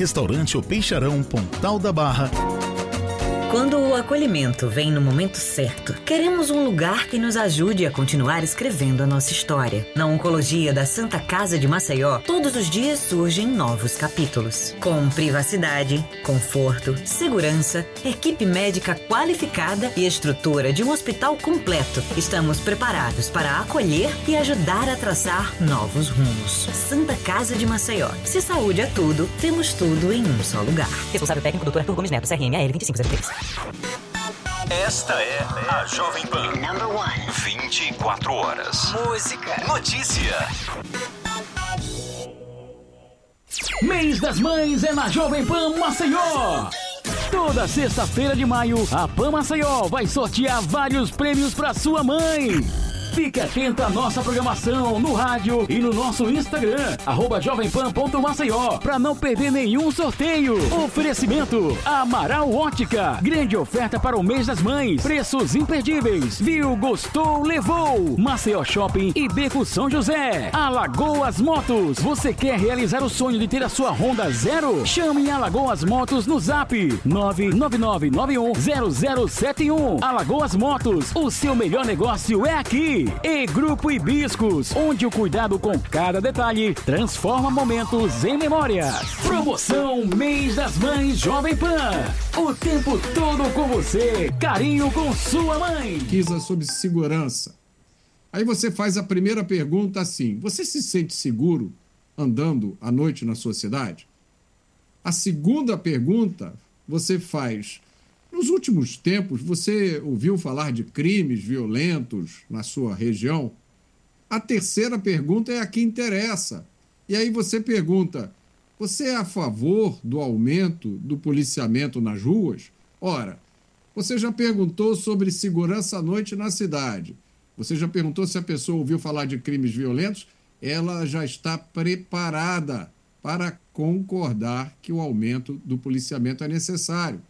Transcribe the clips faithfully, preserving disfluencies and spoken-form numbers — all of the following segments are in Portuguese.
Restaurante O Peixarão, Pontal da Barra. Quando o acolhimento vem no momento certo, queremos um lugar que nos ajude a continuar escrevendo a nossa história. Na Oncologia da Santa Casa de Maceió, todos os dias surgem novos capítulos. Com privacidade, conforto, segurança, equipe médica qualificada e estrutura de um hospital completo, estamos preparados para acolher e ajudar a traçar novos rumos. Santa Casa de Maceió. Se saúde é tudo, temos tudo em um só lugar. Responsável técnico doutor Arthur Gomes Neto, C R M A L vinte e cinco zero três. Esta é a Jovem Pan. Number one. vinte e quatro horas. Música. Notícia. Mês das Mães é na Jovem Pan Maceió. Toda sexta-feira de maio, a Pan Maceió vai sortear vários prêmios para sua mãe. Fique atento à nossa programação no rádio e no nosso Instagram, arroba jovempan ponto maceió, para não perder nenhum sorteio. Oferecimento Amaral Ótica, grande oferta para o mês das mães, preços imperdíveis. Viu, gostou, levou. Maceió Shopping e Beco São José. Alagoas Motos, você quer realizar o sonho de ter a sua Honda Zero? Chame Alagoas Motos no zap nove nove nove nove um zero zero sete um. Alagoas Motos, o seu melhor negócio é aqui. E Grupo Hibiscos, onde o cuidado com cada detalhe transforma momentos em memórias. Promoção Mês das Mães Jovem Pan. O tempo todo com você. Carinho com sua mãe. Pesquisa sobre segurança. Aí você faz a primeira pergunta assim: você se sente seguro andando à noite na sua cidade? A segunda pergunta você faz: nos últimos tempos, você ouviu falar de crimes violentos na sua região? A terceira pergunta é a que interessa. E aí você pergunta: você é a favor do aumento do policiamento nas ruas? Ora, você já perguntou sobre segurança à noite na cidade. Você já perguntou se a pessoa ouviu falar de crimes violentos? Ela já está preparada para concordar que o aumento do policiamento é necessário.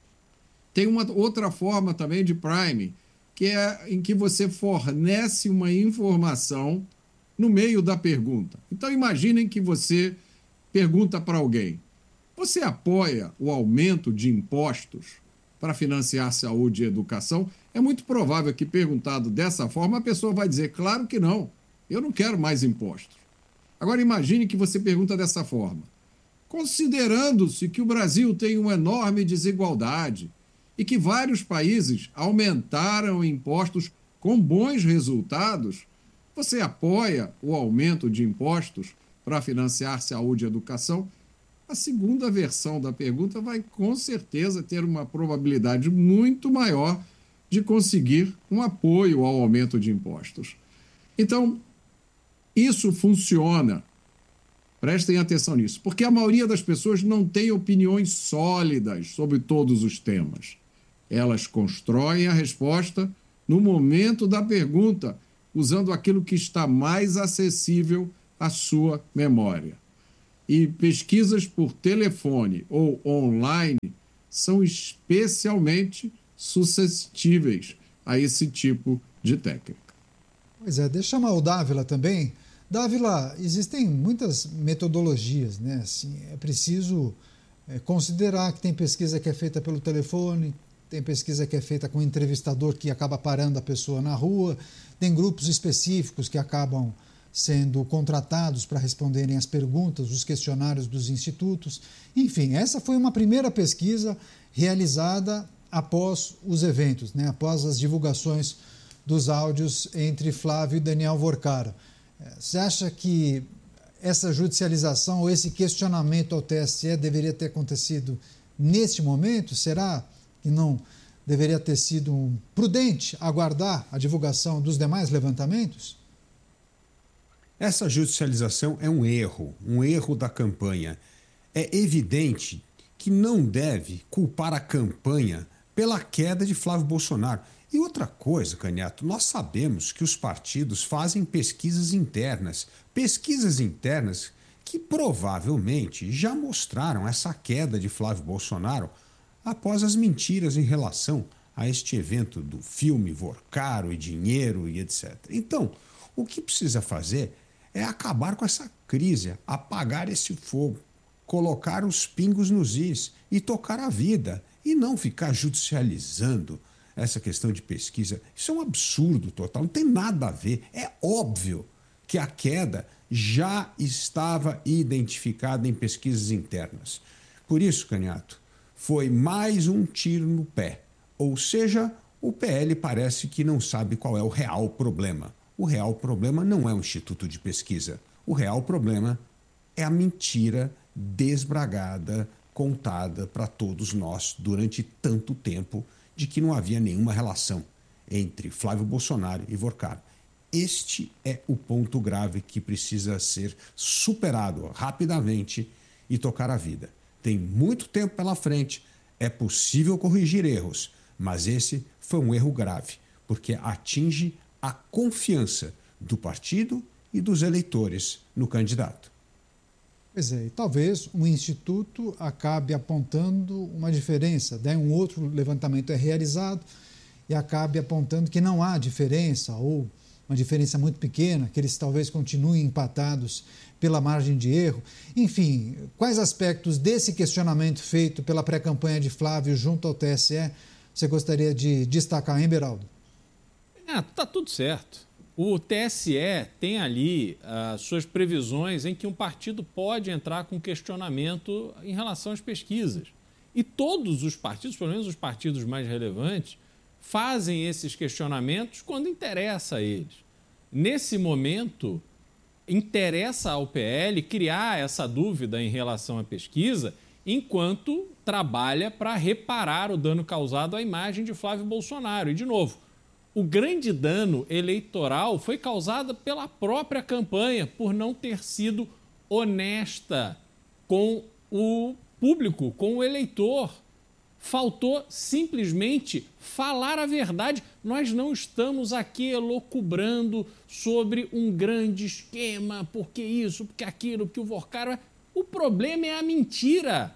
Tem uma outra forma também de Prime, que é em que você fornece uma informação no meio da pergunta. Então, imaginem que você pergunta para alguém: você apoia o aumento de impostos para financiar saúde e educação? É muito provável que, perguntado dessa forma, a pessoa vai dizer: claro que não, eu não quero mais impostos. Agora, imagine que você pergunta dessa forma: considerando-se que o Brasil tem uma enorme desigualdade e que vários países aumentaram impostos com bons resultados, você apoia o aumento de impostos para financiar saúde e educação? A segunda versão da pergunta vai, com certeza, ter uma probabilidade muito maior de conseguir um apoio ao aumento de impostos. Então, isso funciona. Prestem atenção nisso, porque a maioria das pessoas não tem opiniões sólidas sobre todos os temas. Elas constroem a resposta no momento da pergunta, usando aquilo que está mais acessível à sua memória. E pesquisas por telefone ou online são especialmente suscetíveis a esse tipo de técnica. Pois é, deixa eu chamar o Dávila também. Dávila, existem muitas metodologias, né? Assim, é preciso é, considerar que tem pesquisa que é feita pelo telefone, tem pesquisa que é feita com um entrevistador que acaba parando a pessoa na rua, tem grupos específicos que acabam sendo contratados para responderem as perguntas, os questionários dos institutos. Enfim, essa foi uma primeira pesquisa realizada após os eventos, né? Após as divulgações dos áudios entre Flávio e Daniel Vorcaro. Você acha que essa judicialização ou esse questionamento ao T S E deveria ter acontecido neste momento? Será que não deveria ter sido prudente aguardar a divulgação dos demais levantamentos? Essa judicialização é um erro, um erro da campanha. É evidente que não deve culpar a campanha pela queda de Flávio Bolsonaro. E outra coisa, Canhato, nós sabemos que os partidos fazem pesquisas internas, pesquisas internas que provavelmente já mostraram essa queda de Flávio Bolsonaro após as mentiras em relação a este evento do filme Vorcaro e dinheiro e etcétera. Então, o que precisa fazer é acabar com essa crise, apagar esse fogo. colocar os pingos nos is e tocar a vida e não ficar judicializando essa questão de pesquisa. Isso é um absurdo total, não tem nada a ver. É óbvio que a queda já estava identificada em pesquisas internas. Por isso, Canhato, foi mais um tiro no pé. Ou seja, o P L parece que não sabe qual é o real problema. O real problema não é o Instituto de Pesquisa. O real problema é a mentira desbragada, contada para todos nós durante tanto tempo, de que não havia nenhuma relação entre Flávio Bolsonaro e Vorcar. Este é o ponto grave que precisa ser superado rapidamente e tocar a vida. Tem muito tempo pela frente, é possível corrigir erros, mas esse foi um erro grave, porque atinge a confiança do partido e dos eleitores no candidato. Pois é, e talvez um instituto acabe apontando uma diferença, daí um outro levantamento é realizado e acabe apontando que não há diferença ou uma diferença muito pequena, que eles talvez continuem empatados pela margem de erro. Enfim, quais aspectos desse questionamento feito pela pré-campanha de Flávio junto ao T S E você gostaria de destacar, hein, Beraldo? Ah, tá tudo certo. O T S E tem ali as uh, suas previsões em que um partido pode entrar com questionamento em relação às pesquisas. E todos os partidos, pelo menos os partidos mais relevantes, fazem esses questionamentos quando interessa a eles. Nesse momento, interessa ao P L criar essa dúvida em relação à pesquisa, enquanto trabalha para reparar o dano causado à imagem de Flávio Bolsonaro. E, de novo, o grande dano eleitoral foi causado pela própria campanha, por não ter sido honesta com o público, com o eleitor. Faltou simplesmente falar a verdade. Nós não estamos aqui elucubrando sobre um grande esquema, porque isso, porque aquilo, porque o Vorcar... O problema é a mentira.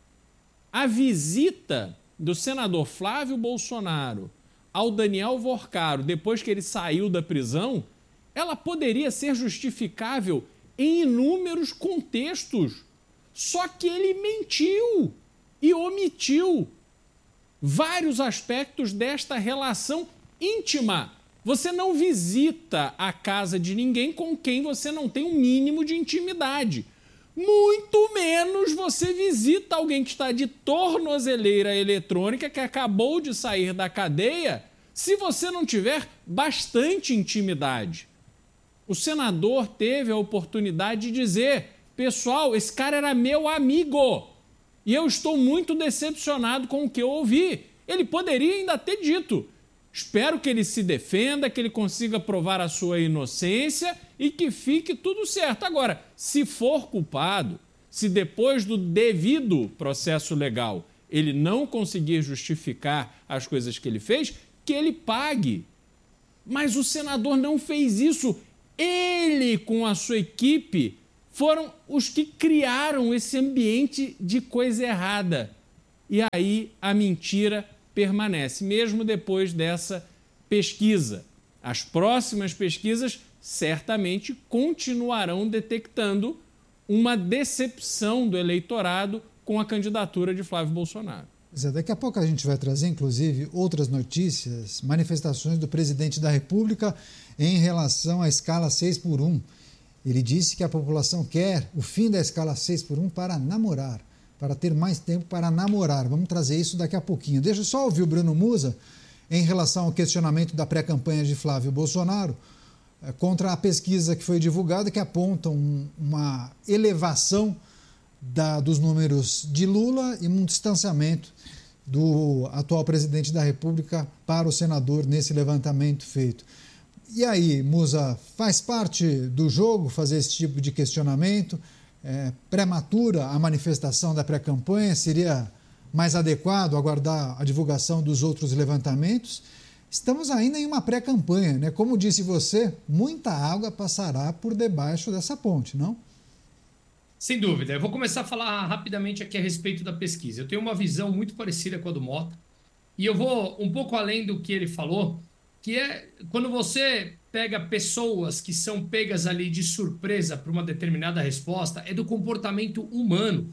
A visita do senador Flávio Bolsonaro ao Daniel Vorcaro, depois que ele saiu da prisão, ela poderia ser justificável em inúmeros contextos. Só que ele mentiu e omitiu vários aspectos desta relação íntima. Você não visita a casa de ninguém com quem você não tem um mínimo de intimidade. Muito menos você visita alguém que está de tornozeleira eletrônica, que acabou de sair da cadeia, se você não tiver bastante intimidade. O senador teve a oportunidade de dizer: pessoal, esse cara era meu amigo e eu estou muito decepcionado com o que eu ouvi. Ele poderia ainda ter dito: espero que ele se defenda, que ele consiga provar a sua inocência e que fique tudo certo. Agora, se for culpado, se depois do devido processo legal ele não conseguir justificar as coisas que ele fez, que ele pague. Mas o senador não fez isso. Ele, com a sua equipe, foram os que criaram esse ambiente de coisa errada. E aí a mentira permanece, mesmo depois dessa pesquisa. As próximas pesquisas certamente continuarão detectando uma decepção do eleitorado com a candidatura de Flávio Bolsonaro. Zé, daqui a pouco a gente vai trazer, inclusive, outras notícias, manifestações do presidente da República em relação à escala seis por um. Ele disse que a população quer o fim da escala seis por um para namorar, para ter mais tempo para namorar. Vamos trazer isso daqui a pouquinho. Deixa eu só ouvir o Bruno Musa em relação ao questionamento da pré-campanha de Flávio Bolsonaro contra a pesquisa que foi divulgada, que aponta um, uma elevação da, dos números de Lula e um distanciamento do atual presidente da República para o senador nesse levantamento feito. E aí, Musa, faz parte do jogo fazer esse tipo de questionamento? É prematura a manifestação da pré-campanha? Seria mais adequado aguardar a divulgação dos outros levantamentos? Estamos ainda em uma pré-campanha, né? Como disse você, muita água passará por debaixo dessa ponte, não? Sem dúvida. Eu vou começar a falar rapidamente aqui a respeito da pesquisa. Eu tenho uma visão muito parecida com a do Mota e eu vou um pouco além do que ele falou, que é quando você pega pessoas que são pegas ali de surpresa por uma determinada resposta, é do comportamento humano.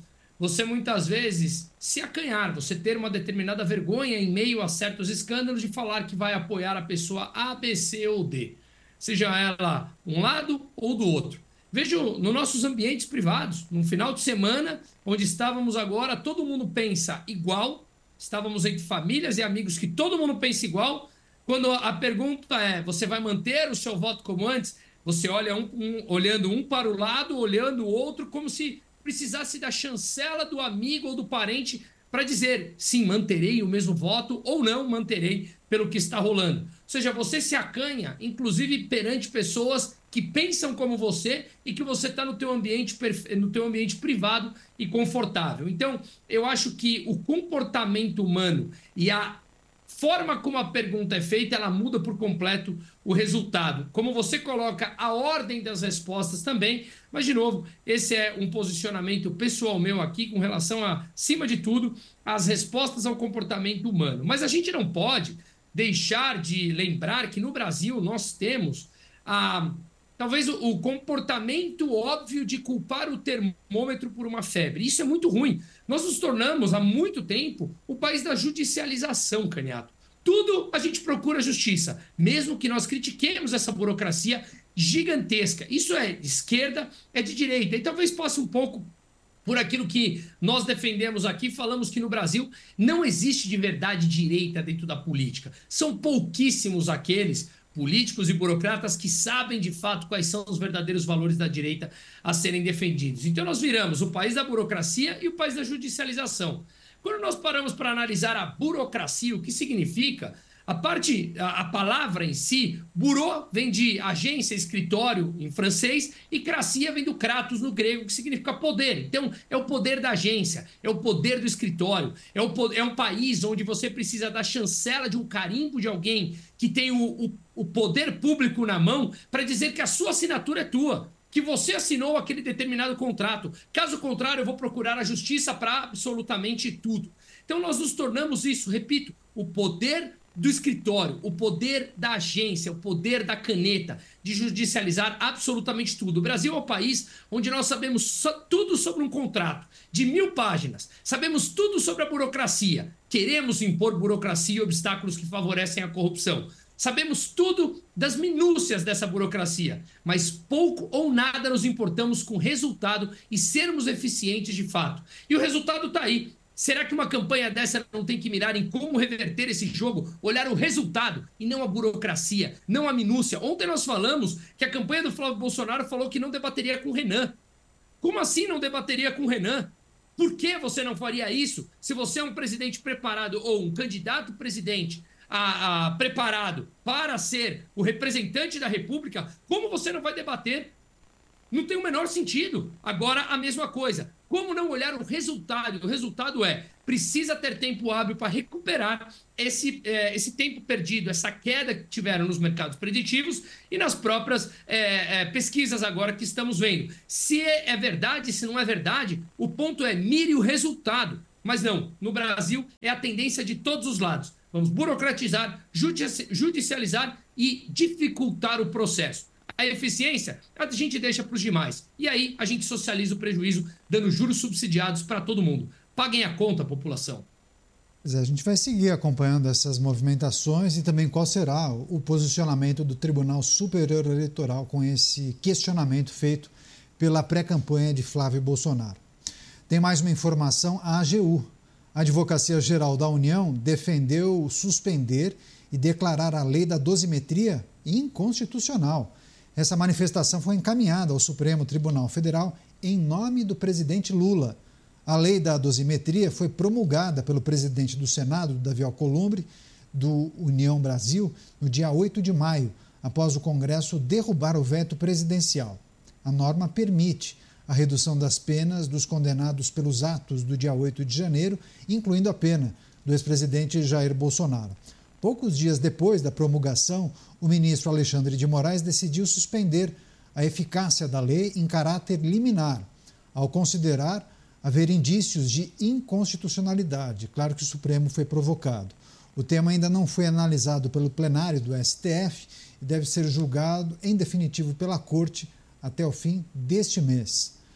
você muitas vezes se acanhar, você ter uma determinada vergonha em meio a certos escândalos de falar que vai apoiar a pessoa A, B, C ou D, seja ela um lado ou do outro. Vejo nos nossos ambientes privados, num final de semana, onde estávamos agora, todo mundo pensa igual, estávamos entre famílias e amigos que todo mundo pensa igual. Quando a pergunta é, você vai manter o seu voto como antes? Você olha um, um, olhando um para o lado, olhando o outro, como se precisasse da chancela do amigo ou do parente para dizer, sim, manterei o mesmo voto ou não manterei pelo que está rolando. Ou seja, você se acanha, inclusive perante pessoas que pensam como você e que você está no teu ambiente, no teu ambiente privado e confortável. Então, eu acho que o comportamento humano e a forma como a pergunta é feita, ela muda por completo o resultado. Como você coloca a ordem das respostas também, mas, de novo, esse é um posicionamento pessoal meu aqui com relação a, acima de tudo, às respostas ao comportamento humano. Mas a gente não pode deixar de lembrar que no Brasil nós temos a... talvez o, o comportamento óbvio de culpar o termômetro por uma febre. Isso é muito ruim. Nós nos tornamos, há muito tempo, o país da judicialização, Caniato. Tudo a gente procura justiça, mesmo que nós critiquemos essa burocracia gigantesca. Isso é de esquerda, é de direita. E talvez passe um pouco por aquilo que nós defendemos aqui, falamos que no Brasil não existe de verdade direita dentro da política. São pouquíssimos aqueles políticos e burocratas que sabem de fato quais são os verdadeiros valores da direita a serem defendidos. Então nós viramos o país da burocracia e o país da judicialização. Quando nós paramos para analisar a burocracia, o que significa, a parte, a, a palavra em si, bureau vem de agência, escritório em francês, e cracia vem do kratos no grego, que significa poder. Então, é o poder da agência, é o poder do escritório, é, o, é um país onde você precisa da chancela de um carimbo de alguém que tem o, o, o poder público na mão para dizer que a sua assinatura é tua, que você assinou aquele determinado contrato. Caso contrário, eu vou procurar a justiça para absolutamente tudo. Então, nós nos tornamos isso, repito, o poder do escritório, o poder da agência, o poder da caneta, de judicializar absolutamente tudo. O Brasil é o país onde nós sabemos só tudo sobre um contrato, de mil páginas. Sabemos tudo sobre a burocracia. Queremos impor burocracia e obstáculos que favorecem a corrupção. Sabemos tudo das minúcias dessa burocracia, mas pouco ou nada nos importamos com o resultado e sermos eficientes de fato. E o resultado está aí. Será que uma campanha dessa não tem que mirar em como reverter esse jogo, olhar o resultado e não a burocracia, não a minúcia? Ontem nós falamos que a campanha do Flávio Bolsonaro falou que não debateria com o Renan. Como assim não debateria com o Renan? Por que você não faria isso se você é um presidente preparado ou um candidato presidente A, a, preparado para ser o representante da República? Como você não vai debater? Não tem o menor sentido. Agora, a mesma coisa. Como não olhar o resultado? O resultado é, precisa ter tempo hábil para recuperar esse, é, esse tempo perdido, essa queda que tiveram nos mercados preditivos e nas próprias é, é, pesquisas agora que estamos vendo. Se é, é verdade, se não é verdade, o ponto é mire o resultado. Mas não, no Brasil é a tendência de todos os lados. Vamos burocratizar, judicializar e dificultar o processo. A eficiência a gente deixa para os demais. E aí a gente socializa o prejuízo, dando juros subsidiados para todo mundo. Paguem a conta, população. Pois é, a gente vai seguir acompanhando essas movimentações e também qual será o posicionamento do Tribunal Superior Eleitoral com esse questionamento feito pela pré-campanha de Flávio Bolsonaro. Tem mais uma informação, a AGU. A Advocacia Geral da União defendeu suspender e declarar a lei da dosimetria inconstitucional. Essa manifestação foi encaminhada ao Supremo Tribunal Federal em nome do presidente Lula. A lei da dosimetria foi promulgada pelo presidente do Senado, Davi Alcolumbre, do União Brasil, no dia oito de maio, após o Congresso derrubar o veto presidencial. A norma permite a redução das penas dos condenados pelos atos do dia oito de janeiro, incluindo a pena do ex-presidente Jair Bolsonaro. Poucos dias depois da promulgação, o ministro Alexandre de Moraes decidiu suspender a eficácia da lei em caráter liminar, ao considerar haver indícios de inconstitucionalidade. Claro que o Supremo foi provocado. O tema ainda não foi analisado pelo plenário do S T F e deve ser julgado em definitivo pela Corte até o fim deste mês.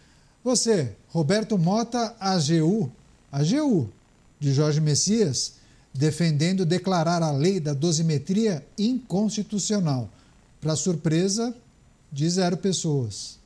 Você, Roberto Mota, A G U, A G U, de Jorge Messias, defendendo declarar a lei da dosimetria inconstitucional. Para surpresa de zero pessoas.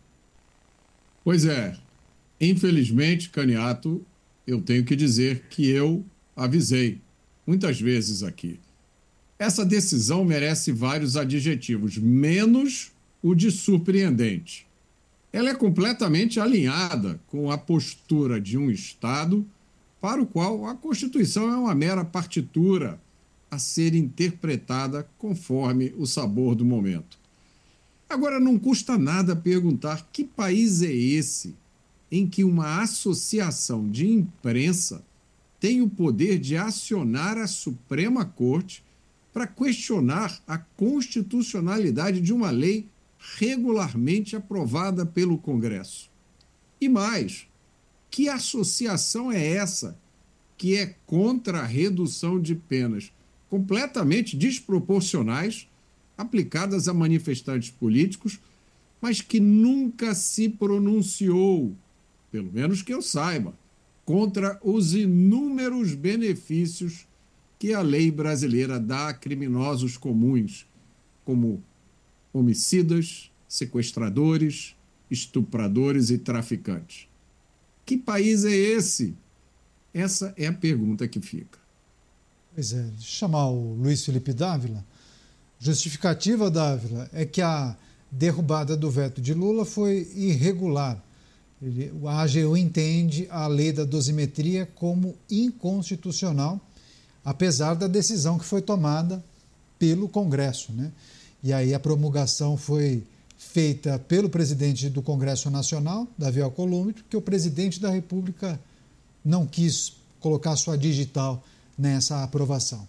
Pois é. Infelizmente, Caniato, eu tenho que dizer que eu avisei muitas vezes aqui. Essa decisão merece vários adjetivos, menos o de surpreendente. Ela é completamente alinhada com a postura de um Estado para o qual a Constituição é uma mera partitura a ser interpretada conforme o sabor do momento. Agora, não custa nada perguntar que país é esse em que uma associação de imprensa tem o poder de acionar a Suprema Corte para questionar a constitucionalidade de uma lei regularmente aprovada pelo Congresso. E mais, que associação é essa que é contra a redução de penas completamente desproporcionais aplicadas a manifestantes políticos, mas que nunca se pronunciou, pelo menos que eu saiba, contra os inúmeros benefícios que a lei brasileira dá a criminosos comuns, como homicidas, sequestradores, estupradores e traficantes. Que país é esse? Essa é a pergunta que fica. Pois é, deixa eu chamar o Luiz Felipe Dávila. Justificativa, Dávila, é que a derrubada do veto de Lula foi irregular. Ele, a A G U entende a lei da dosimetria como inconstitucional, apesar da decisão que foi tomada pelo Congresso, né? E aí a promulgação foi feita pelo presidente do Congresso Nacional, Davi Alcolumbre, porque o presidente da República não quis colocar sua digital nessa aprovação.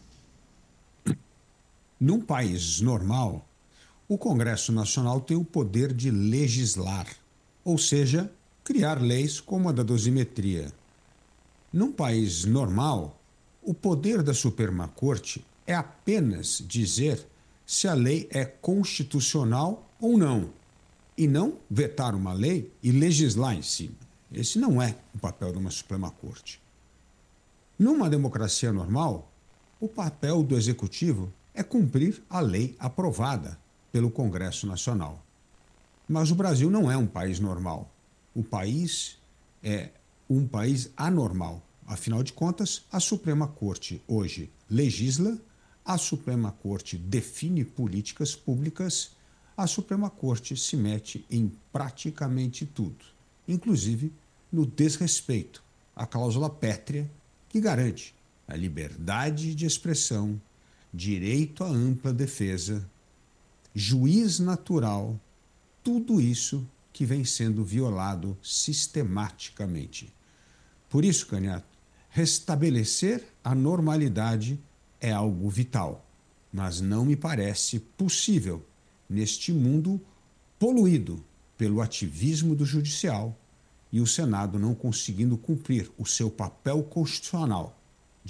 Num país normal, o Congresso Nacional tem o poder de legislar, ou seja, criar leis como a da dosimetria. Num país normal, o poder da Suprema Corte é apenas dizer se a lei é constitucional ou não, e não vetar uma lei e legislar em cima. Esse não é o papel de uma Suprema Corte. Numa democracia normal, o papel do Executivo é cumprir a lei aprovada pelo Congresso Nacional. Mas o Brasil não é um país normal. O país é um país anormal. Afinal de contas, a Suprema Corte hoje legisla, a Suprema Corte define políticas públicas, a Suprema Corte se mete em praticamente tudo, inclusive no desrespeito à cláusula pétrea que garante a liberdade de expressão, direito à ampla defesa, juiz natural, tudo isso que vem sendo violado sistematicamente. Por isso, Caniato, restabelecer a normalidade é algo vital, mas não me parece possível neste mundo poluído pelo ativismo do judicial e o Senado não conseguindo cumprir o seu papel constitucional